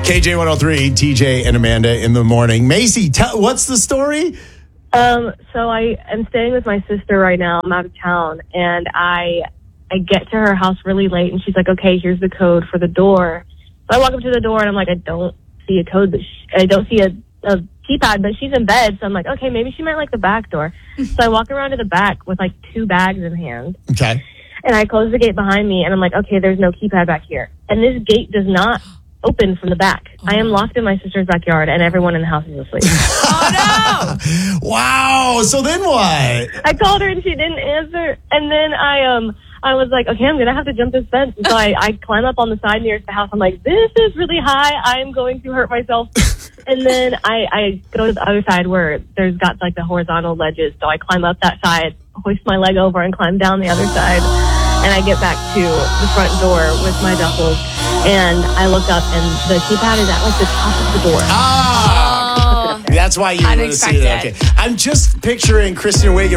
KJ103, TJ and Amanda in the morning. Macy, what's the story? So I am staying with my sister right now. I'm out of town, and I get to her house really late, and she's like, okay, here's the code for the door. So I walk up to the door, and I'm like, I don't see a code, but I don't see a keypad, but she's in bed, so I'm like, okay, maybe she might like the back door. So I walk around to the back with, like, 2 bags in hand. Okay. And I close the gate behind me, and I'm like, okay, there's no keypad back here. And this gate does not open from the back. I am locked in my sister's backyard, and everyone in the house is asleep. Oh, no! Wow. So then what? I called her, and she didn't answer. And then I was like, okay, I'm going to have to jump this fence. So I climb up on the side nearest the house. I'm like, this is really high. I am going to hurt myself. And then I go to the other side where there's got, like, the horizontal ledges. So I climb up that side, hoist my leg over, and climb down the other side. And I get back to the front door with my duffels. And I look up, and the keypad is at, like, the top of the door. That's why you want to see it. Okay. I'm just picturing Kristen Wiig